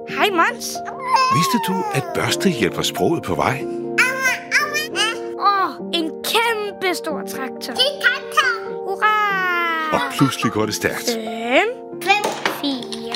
Hej, Mons. Vidste du, at børste hjælper sproget på vej? En kæmpe stor traktor. Det er traktor. Hurra! Og pludselig går det stærkt. 5, 4,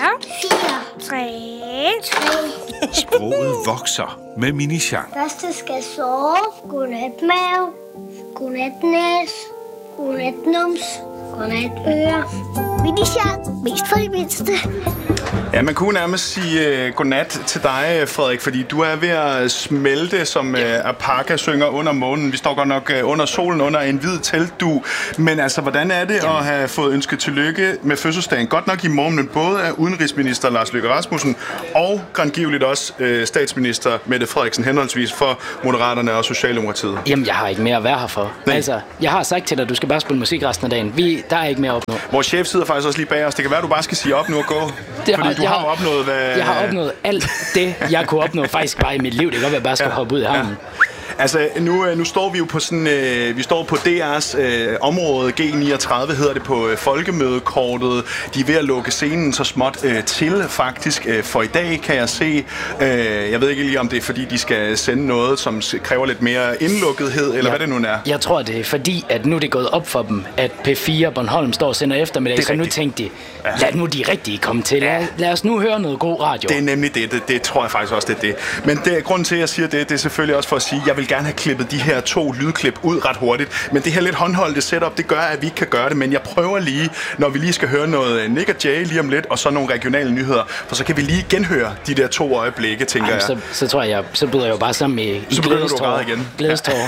3. Sproget vokser med Mini-Jean. Første skal sove. Godnat mave. Godnat næs. Godnat nums. Godnat øre. Mini-Jean, mest for de mindste. Ja, man kunne nærmest sige godnat til dig, Frederik, fordi du er ved at smelte, som Apaka synger under månen. Vi står godt nok under solen, under en hvid teltdug. Men altså, hvordan er det at have fået ønsket tillykke med fødselsdagen? Godt nok i morgen, men både af udenrigsminister Lars Løkke Rasmussen og grandgiveligt også statsminister Mette Frederiksen henholdsvis for Moderaterne og Socialdemokratiet. Jamen, jeg har ikke mere at være her for. Nej. Altså, jeg har sagt til dig, at du skal bare spille musik resten af dagen. Der er ikke mere at opnå. Vores chef sidder faktisk også lige bag os. Det kan være, at du bare skal sige op nu og gå. Fordi du har opnået, hvad... Jeg har opnået alt det, jeg kunne opnå faktisk bare i mit liv. Det kan godt være, at jeg bare skal hoppe ud i havnen. Altså, nu står vi jo på sådan, vi står på DR's område, G39 hedder det på folkemødekortet. De er ved at lukke scenen så småt til, faktisk. For i dag kan jeg se, jeg ved ikke lige om det er, fordi de skal sende noget, som kræver lidt mere indlukkethed, eller hvad det nu er. Jeg tror, det er fordi, at nu er det gået op for dem, at P4 Bornholm står og sender eftermiddag, så nu tænkte de, lad nu de rigtige komme til. Lad os nu høre noget god radio. Det er nemlig det tror jeg faktisk også, det er det. Men grunden til, at jeg siger det er selvfølgelig også for at sige, jeg vil gerne have klippet de her 2 lydklip ud ret hurtigt. Men det her lidt håndholdte setup, det gør, at vi ikke kan gøre det. Men jeg prøver lige, når vi lige skal høre noget Nick og Jay lige om lidt, og så nogle regionale nyheder. For så kan vi lige genhøre de der 2 øjeblikke, tænker jeg. Så tror jeg, så byder jeg jo bare sammen i glædestårer. Glædestårer.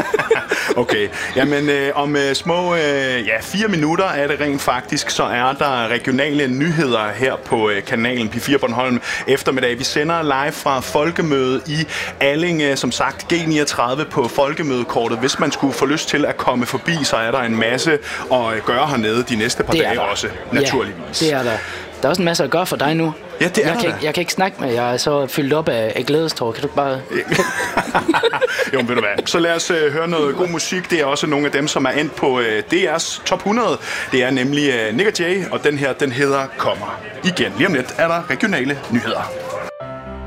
Okay. Jamen, om små 4 minutter er det rent faktisk, så er der regionale nyheder her på kanalen P4 Bornholm eftermiddag. Vi sender live fra folkemødet i Allinge, som sagt G39 på folkemødekortet. Hvis man skulle få lyst til at komme forbi, så er der en masse at gøre hernede de næste par dage også, naturligvis. Ja, det er der. Der er også en masse at gøre for dig nu. Ja, det er jeg kan ikke snakke med, jeg er så fyldt op af glædestår. Kan du bare... Jo, ved du hvad. Så lad os høre noget god musik. Det er også nogle af dem, som er endt på DR's Top 100. Det er nemlig Nick og Jay, og den her, den hedder Kommer. Igen, lige om lidt er der regionale nyheder.